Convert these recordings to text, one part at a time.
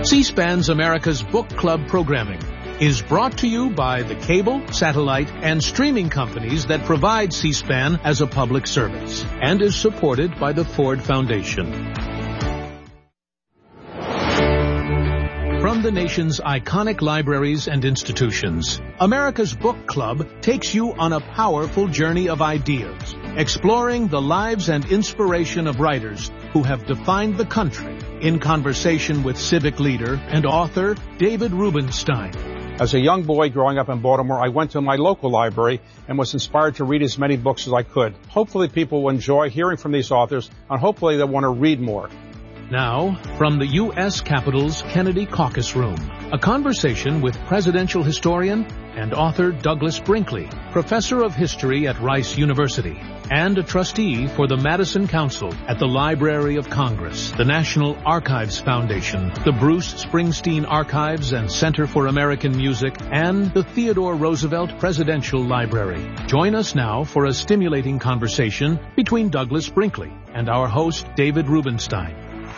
C-SPAN's America's Book Club programming is brought to you by the cable, satellite, and streaming companies that provide C-SPAN as a public service and is supported by the Ford Foundation. From the nation's iconic libraries and institutions, America's Book Club takes you on a powerful journey of ideas, exploring the lives and inspiration of writers who have defined the country, in conversation with civic leader and author David Rubenstein. As a young boy growing up in Baltimore, I went to my local library and was inspired to read as many books as I could. Hopefully people will enjoy hearing from these authors, and hopefully they'll want to read more. Now, from the U.S. Capitol's Kennedy Caucus Room, a conversation with presidential historian and author Douglas Brinkley, professor of history at Rice University, and a trustee for the Madison Council at the Library of Congress, the National Archives Foundation, the Bruce Springsteen Archives and Center for American Music, and the Theodore Roosevelt Presidential Library. Join us now for a stimulating conversation between Douglas Brinkley and our host, David Rubenstein.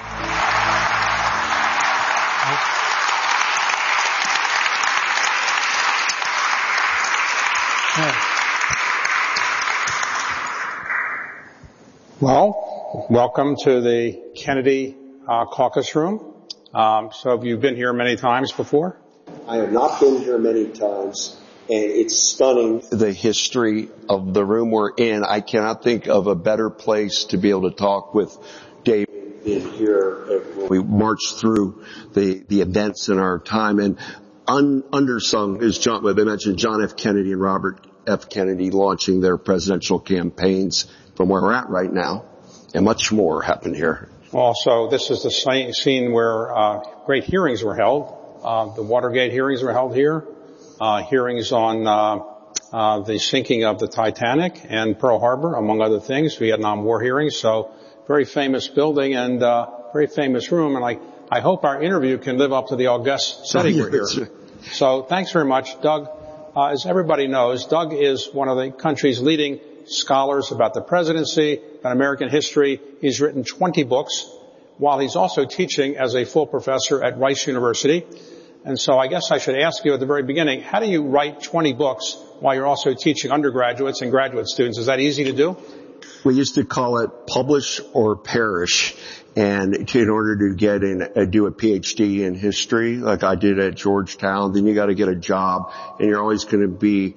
Well, welcome to the Kennedy Caucus Room. So you've been here many times before? I have not been here many times, and it's stunning. The history of the room we're in, I cannot think of a better place to be able to talk with David than here. We marched through the events in our time, and undersung is John. They mentioned John F. Kennedy and Robert F. Kennedy launching their presidential campaigns from where we're at right now, and much more happened here. Also, this is the scene where great hearings were held. The Watergate hearings were held here. Hearings on the sinking of the Titanic and Pearl Harbor, among other things. Vietnam War hearings. So, very famous building and very famous room. And I hope our interview can live up to the august setting we're here. So, thanks very much, Doug. As everybody knows, Doug is one of the country's leading scholars about the presidency and American history. He's written 20 books, while he's also teaching as a full professor at Rice University. And so I guess I should ask you at the very beginning, how do you write 20 books while you're also teaching undergraduates and graduate students? Is that easy to do? We used to call it publish or perish. And in order to get in, do a PhD in history, like I did at Georgetown, then you got to get a job, and you're always going to be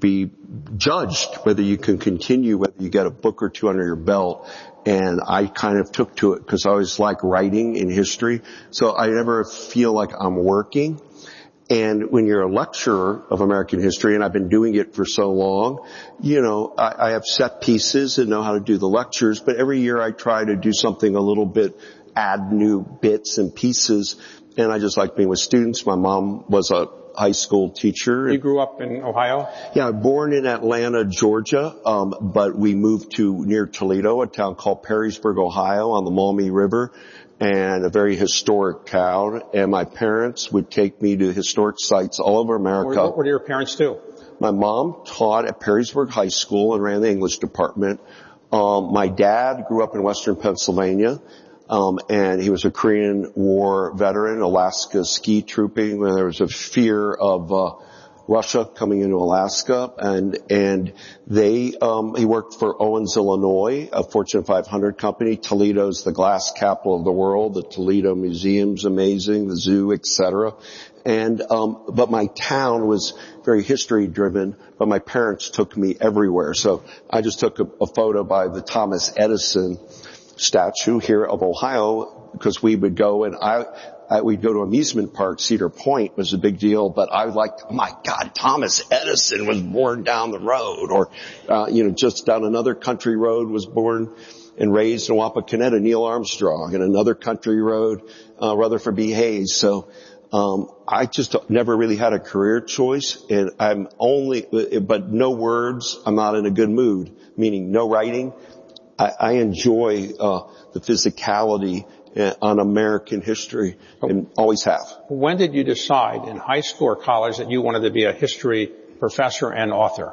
judged whether you can continue, whether you get a book or two under your belt. And I kind of took to it because I always like writing in history. So I never feel like I'm working. And when you're a lecturer of American history, and I've been doing it for so long, you know, I have set pieces and know how to do the lectures, but every year I try to do something a little bit, add new bits and pieces. And I just like being with students. My mom was a high school teacher. You grew up in Ohio? Yeah, born in Atlanta, Georgia, but we moved to near Toledo, a town called Perrysburg, Ohio, on the Maumee River, and a very historic town. And my parents would take me to historic sites all over America. What do your parents do? My mom taught at Perrysburg High School and ran the English department. My dad grew up in Western Pennsylvania. And he was a Korean War veteran, Alaska ski trooping, when there was a fear of Russia coming into Alaska, and he worked for Owens, Illinois, a Fortune 500 company. Toledo's the glass capital of the world. The Toledo Museum's amazing, the zoo, etc. And but my town was very history driven, but my parents took me everywhere. So I just took a photo by the Thomas Edison statue here of Ohio, because we would go and we'd go to amusement park. Cedar Point was a big deal, but I was like, oh my God, Thomas Edison was born down the road, or just down another country road was born and raised in Wapakoneta, Neil Armstrong, and another country road, Rutherford B. Hayes. So I just never really had a career choice, and but no words, I'm not in a good mood, meaning no writing. I enjoy the physicality on American history, and always have. When did you decide in high school or college that you wanted to be a history professor and author?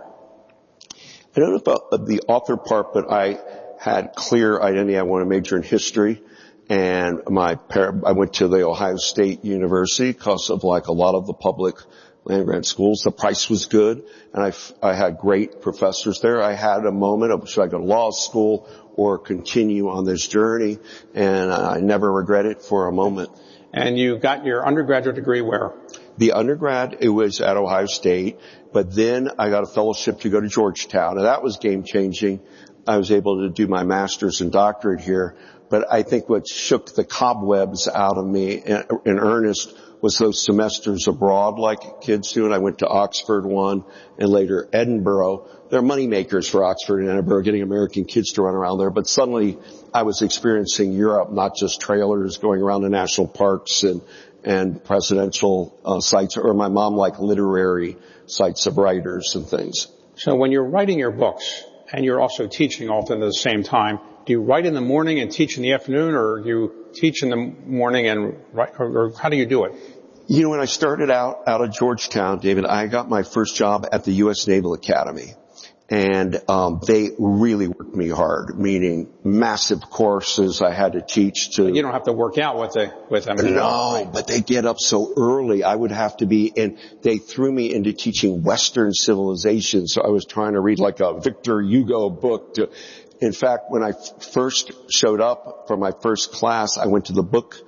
I don't know about the author part, but I had clear identity. I want to major in history, And I went to the Ohio State University because of like a lot of the public land grant schools. The price was good, and I had great professors there. I had a moment of, should I go to law school or continue on this journey? And I never regret it for a moment. And you got your undergraduate degree where? The undergrad, it was at Ohio State, but then I got a fellowship to go to Georgetown, and that was game-changing. I was able to do my master's and doctorate here, but I think what shook the cobwebs out of me in earnest was those semesters abroad like kids do, and I went to Oxford one and later Edinburgh. They're money makers for Oxford and Edinburgh, getting American kids to run around there, but suddenly I was experiencing Europe, not just trailers going around the national parks and presidential sites, or my mom liked literary sites of writers and things. So when you're writing your books, and you're also teaching all at the same time, do you write in the morning and teach in the afternoon, or do you teach in the morning and write, or how do you do it? You know, when I started out of Georgetown, David, I got my first job at the U.S. Naval Academy. And they really worked me hard, meaning massive courses I had to teach to. You don't have to work out with them. No, but they get up so early. I would have to be, and they threw me into teaching Western civilization. So I was trying to read like a Victor Hugo book. In fact, when I first showed up for my first class, I went to the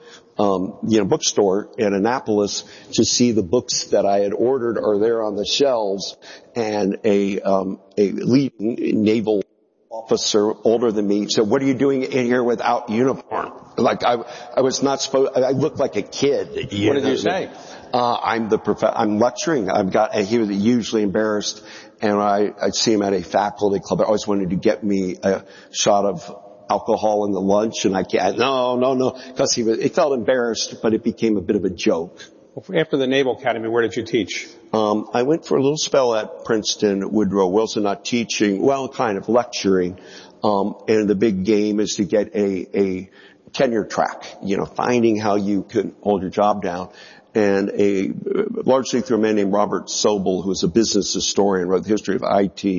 bookstore in Annapolis to see the books that I had ordered are there on the shelves, and a leading naval officer older than me said, "What are you doing in here without uniform?" Like I was not supposed, I looked like a kid. What did you say? I'm lecturing. He was usually embarrassed, and I'd see him at a faculty club. I always wanted to get me a shot of alcohol in the lunch, and I can't, no, because he felt embarrassed, but it became a bit of a joke. Well, after the Naval Academy, where did you teach? I went for a little spell at Princeton, Woodrow Wilson, not teaching, well, kind of lecturing. And the big game is to get a tenure track, finding how you can hold your job down. And largely through a man named Robert Sobel, who was a business historian, wrote the history of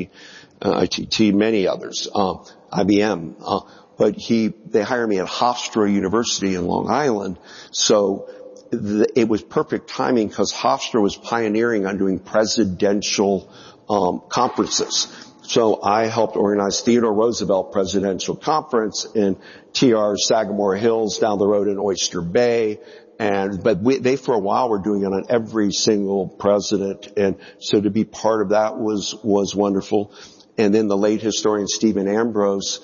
ITT, many others, IBM. But they hired me at Hofstra University in Long Island. So it was perfect timing because Hofstra was pioneering on doing presidential conferences. So I helped organize Theodore Roosevelt Presidential Conference in TR Sagamore Hills down the road in Oyster Bay. But they for a while were doing it on every single president. And so to be part of that was wonderful. And then the late historian Stephen Ambrose,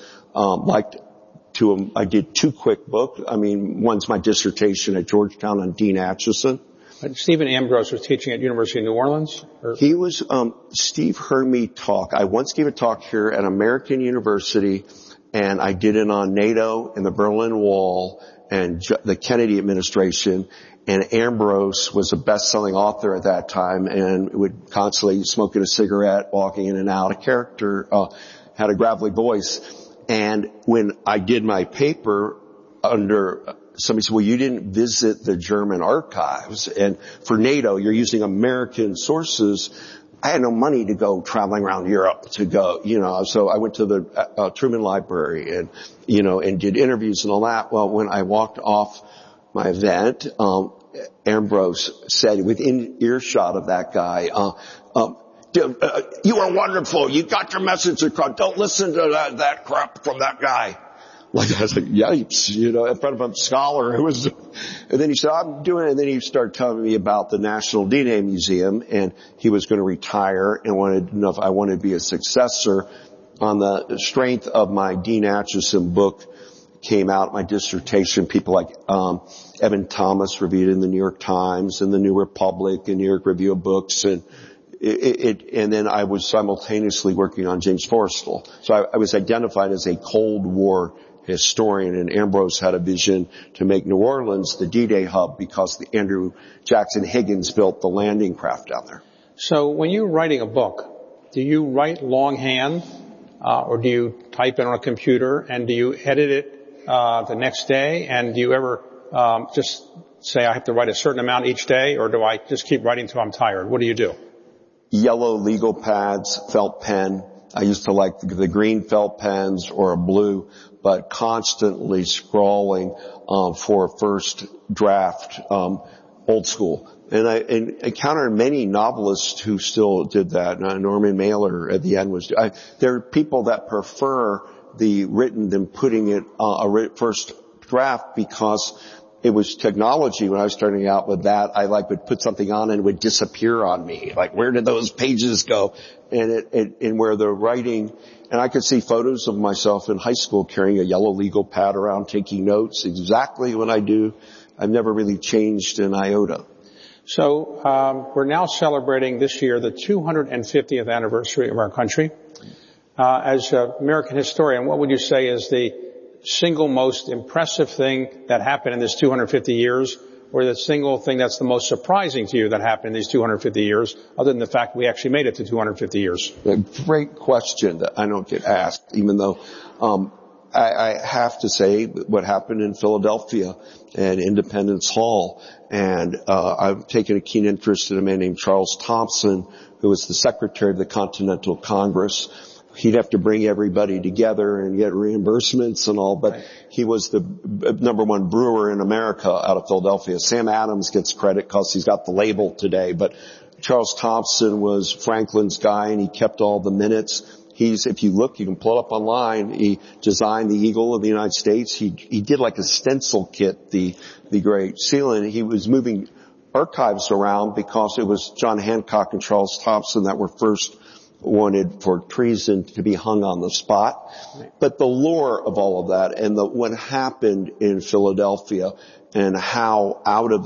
I did two quick books. One's my dissertation at Georgetown on Dean Acheson. Stephen Ambrose was teaching at University of New Orleans? He was, Steve heard me talk. I once gave a talk here at American University, and I did it on NATO and the Berlin Wall and the Kennedy administration. And Ambrose was a best-selling author at that time and would constantly smoking a cigarette, walking in and out. A character, had a gravelly voice. And when I did my paper somebody said, well, you didn't visit the German archives. And for NATO, you're using American sources. I had no money to go traveling around Europe to go, so I went to the Truman Library and did interviews and all that. Well, when I walked off my event, Ambrose said within earshot of that guy, you are wonderful. You got your message across. Don't listen to that crap from that guy. Like I was like, yipes, in front of a scholar who was, and then he said, I'm doing it. And then he started telling me about the National DNA Museum, and he was going to retire and wanted to know if I wanted to be a successor. On the strength of my Dean Acheson book came out, my dissertation, people like, Evan Thomas reviewed it in the New York Times and the New Republic and New York Review of Books, and then I was simultaneously working on James Forrestal. So I was identified as a Cold War historian, and Ambrose had a vision to make New Orleans the D-Day hub because Andrew Jackson Higgins built the landing craft down there. So when you're writing a book, do you write longhand, or do you type it on a computer, and do you edit it the next day? And do you ever just say I have to write a certain amount each day, or do I just keep writing till I'm tired? What do you do? Yellow legal pads, felt pen. I used to like the green felt pens or a blue. but constantly scrawling for a first draft, old school. And I encountered many novelists who still did that. Norman Mailer at the end there are people that prefer the written than putting it first draft, because it was technology when I was starting out with that. I would put something on and it would disappear on me. Like, where did those pages go? And where the writing, and I could see photos of myself in high school carrying a yellow legal pad around, taking notes, exactly what I do. I've never really changed an iota. So, we're now celebrating this year the 250th anniversary of our country. As an American historian, what would you say is the single most impressive thing that happened in this 250 years, or the single thing that's the most surprising to you that happened in these 250 years, other than the fact we actually made it to 250 years? A great question that I don't get asked, even though I have to say what happened in Philadelphia and Independence Hall. And I've taken a keen interest in a man named Charles Thompson, who was the secretary of the Continental Congress. He'd have to bring everybody together and get reimbursements and all, but he was the number one brewer in America out of Philadelphia. Sam Adams gets credit because he's got the label today, but Charles Thompson was Franklin's guy, and he kept all the minutes. If you look, you can pull it up online. He designed the Eagle of the United States. He did like a stencil kit, the Great Seal, and he was moving archives around because it was John Hancock and Charles Thompson that were first wanted for treason to be hung on the spot. But the lore of all of that and what happened in Philadelphia and how out of